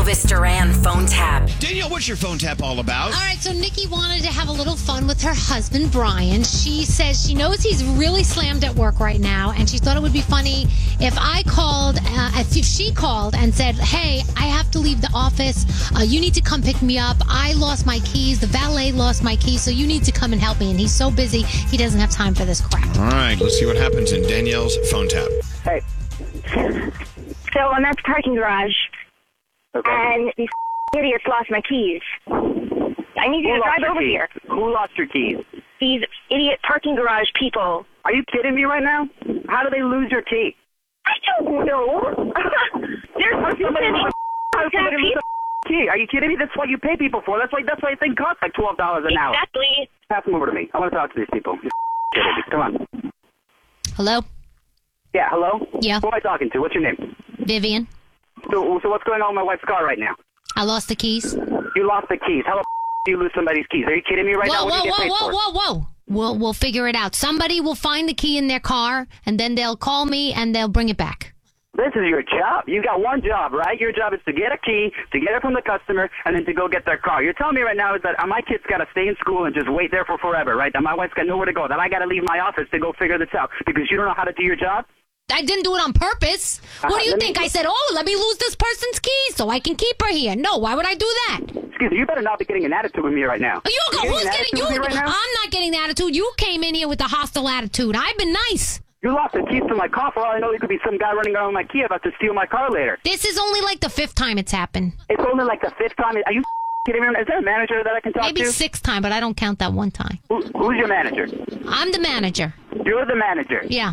Elvis Duran phone tap. Danielle, what's your phone tap all about? All right, so Nikki wanted to have a little fun with her husband, Brian. She says she knows he's really slammed at work right now, and she thought it would be funny if she called and said, hey, I have to leave the office. You need to come pick me up. I lost my keys. The valet lost my keys, so you need to come and help me. And he's so busy, he doesn't have time for this crap. All right, let's see what happens in Danielle's phone tap. Hey. So I'm at the parking garage, and these idiots lost my keys. I need you to drive over here. Who lost your keys? These idiot parking garage people. Are you kidding me right now? How do they lose your key? I don't know. There's somebody lose a key. Are you kidding me? That's what you pay people for. That's why the thing costs like $12 an hour. Exactly. Pass them over to me. I want to talk to these people. Come on. Hello? Yeah, hello? Yeah. Who am I talking to? What's your name? Vivian? So what's going on with my wife's car right now? I lost the keys. You lost the keys. How the do you lose somebody's keys? Are you kidding me right now? What do you get paid for? Whoa. We'll figure it out. Somebody will find the key in their car, and then they'll call me, and they'll bring it back. This is your job. You got one job, right? Your job is to get a key, to get it from the customer, and then to go get their car. You're telling me right now is that my kid's got to stay in school and just wait there for forever, right? That my wife's got nowhere to go, that I got to leave my office to go figure this out because you don't know how to do your job? I didn't do it on purpose. What do you think? I said, let me lose this person's keys so I can keep her here. No, why would I do that? Excuse me, you better not be getting an attitude with me right now. Who's getting you? Right now? I'm not getting the attitude. You came in here with a hostile attitude. I've been nice. You lost the keys to my car. For all I know, there could be some guy running around with my key about to steal my car later. This is only like the 5th time it's happened. It's only like the 5th time? Are you kidding me? Is there a manager that I can talk to? Maybe 6th time, but I don't count that one time. Who's your manager? I'm the manager. You're the manager? Yeah.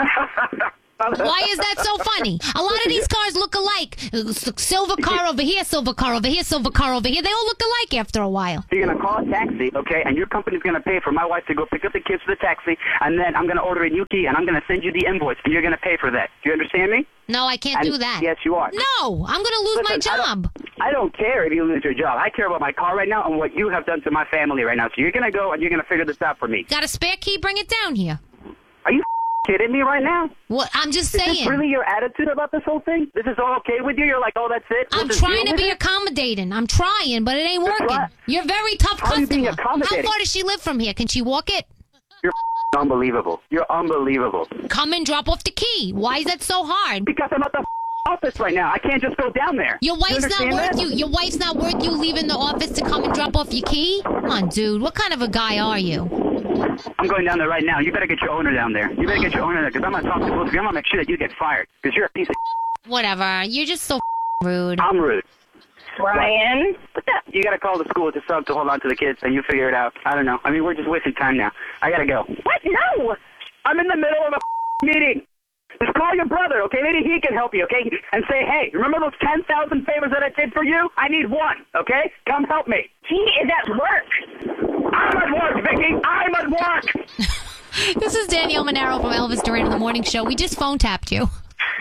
Why is that so funny? A lot of these cars look alike. Silver car over here, silver car over here, silver car over here. They all look alike after a while. So you're going to call a taxi, okay, and your company's going to pay for my wife to go pick up the kids for the taxi, and then I'm going to order a new key, and I'm going to send you the invoice, and you're going to pay for that. Do you understand me? No, I can't do that. Yes, you are. No, I'm going to lose my job. I don't care if you lose your job. I care about my car right now and what you have done to my family right now. So you're going to go, and you're going to figure this out for me. Got a spare key? Bring it down here. Are you kidding me right now? What? I'm just saying. Is this really your attitude about this whole thing? This is all okay with you? You're like, oh, that's it? I'm trying to be accommodating. I'm trying, but it ain't working. You're a very tough customer. How are you being accommodating? How far does she live from here? Can she walk it? You're unbelievable. You're unbelievable. Come and drop off the key. Why is that so hard? Because I'm at the office right now. I can't just go down there. Your wife's not worth you. Your wife's not worth you leaving the office to come and drop off your key? Come on, dude. What kind of a guy are you? I'm going down there right now. You better get your owner down there. You better get your owner there because I'm going to talk to both of you. I'm going to make sure that you get fired because you're a piece of Whatever. You're just so rude. I'm rude. Ryan? What's that? You got to call the school to hold on to the kids and you figure it out. I don't know. I mean, we're just wasting time now. I got to go. What? No! I'm in the middle of a meeting. Just call your brother, okay? Maybe he can help you, okay? And say, hey, remember those 10,000 favors that I did for you? I need one, okay? Come help me. He is at work. I'm at work, Vicky. I'm at work. This is Danielle Monaro from Elvis Duran in the Morning Show. We just phone tapped you.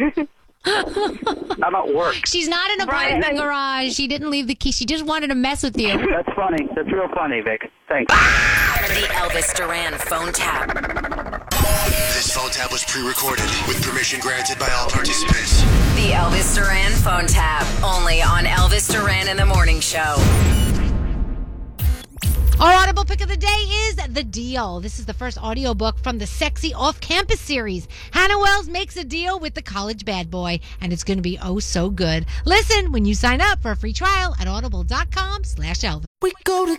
I'm at work. She's not in a apartment garage. She didn't leave the key. She just wanted to mess with you. That's funny. That's real funny, Vic. Thanks. The Elvis Duran phone tap. This phone tap was pre-recorded with permission granted by all participants. The Elvis Duran phone tap. Only on Elvis Duran in the Morning Show. Our audible pick of the day is The Deal. This is the first audiobook from the Sexy Off-Campus series. Hannah Wells makes a deal with the college bad boy, and it's going to be oh so good. Listen when you sign up for a free trial at audible.com/Elvis. We go to